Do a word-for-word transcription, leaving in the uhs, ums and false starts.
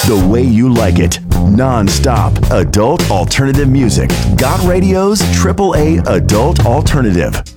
The way you like it. Non-stop adult alternative music. Got Radio's triple A Adult Alternative.